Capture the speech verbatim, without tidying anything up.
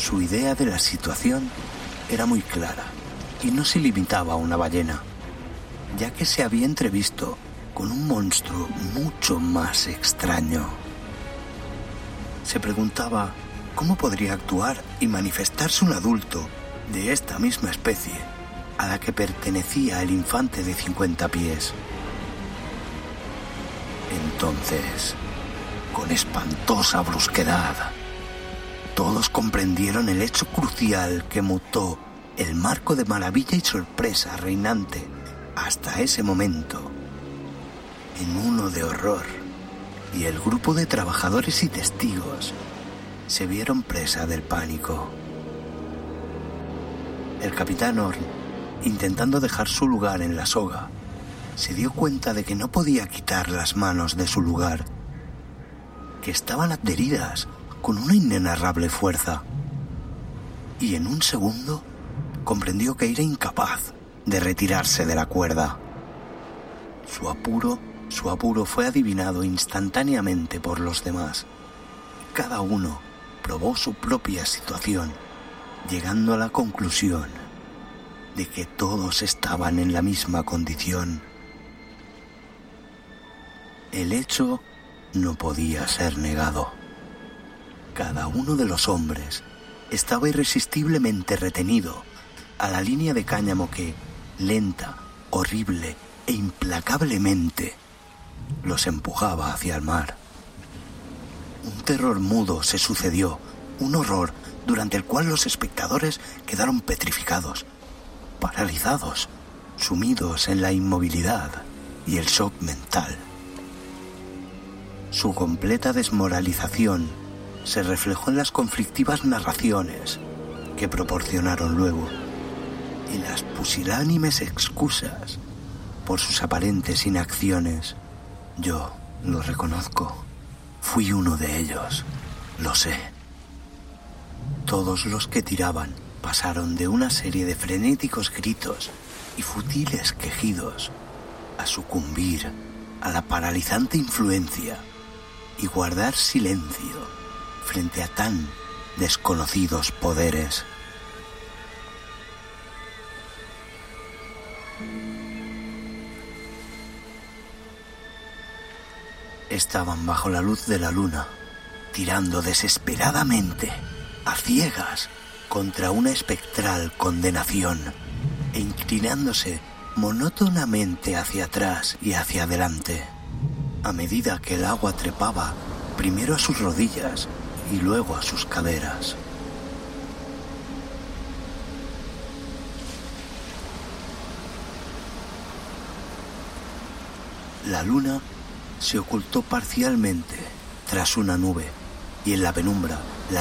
Su idea de la situación era muy clara y no se limitaba a una ballena, ya que se había entrevisto con un monstruo mucho más extraño. Se preguntaba cómo podría actuar y manifestarse un adulto de esta misma especie a la que pertenecía el infante de cincuenta pies. Entonces, con espantosa brusquedad, todos comprendieron el hecho crucial que mutó el marco de maravilla y sorpresa reinante hasta ese momento en uno de horror, y el grupo de trabajadores y testigos se vieron presa del pánico. El capitán Horn, intentando dejar su lugar en la soga, se dio cuenta de que no podía quitar las manos de su lugar, que estaban adheridas con una inenarrable fuerza, y en un segundo comprendió que era incapaz de retirarse de la cuerda. Su apuro, su apuro fue adivinado instantáneamente por los demás. Cada uno probó su propia situación, llegando a la conclusión de que todos estaban en la misma condición. El hecho no podía ser negado. Cada uno de los hombres estaba irresistiblemente retenido a la línea de cáñamo que, lenta, horrible e implacablemente, los empujaba hacia el mar. Un terror mudo se sucedió, un horror durante el cual los espectadores quedaron petrificados, paralizados, sumidos en la inmovilidad y el shock mental. Su completa desmoralización se reflejó en las conflictivas narraciones que proporcionaron luego y las pusilánimes excusas por sus aparentes inacciones. Yo lo reconozco. Fui uno de ellos. Lo sé. Todos los que tiraban pasaron de una serie de frenéticos gritos y futiles quejidos a sucumbir a la paralizante influencia y guardar silencio frente a tan desconocidos poderes. Estaban bajo la luz de la luna, tirando desesperadamente, a ciegas, contra una espectral condenación, e inclinándose monótonamente hacia atrás y hacia adelante, a medida que el agua trepaba primero a sus rodillas y luego a sus caderas. La luna se ocultó parcialmente tras una nube y en la penumbra